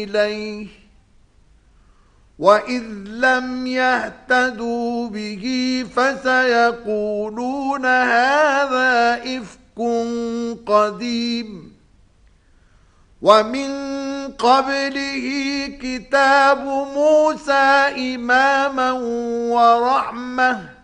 إليه وإذ لم يهتدوا به فسيقولون هذا إفك قديم ومن قبله كتاب موسى إماما ورحمة